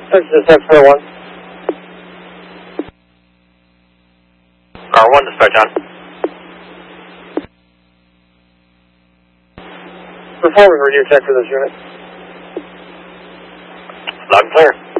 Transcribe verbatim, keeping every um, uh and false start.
This is X four one. R one, dispatch on. Performing radio check for this unit. Loud and clear.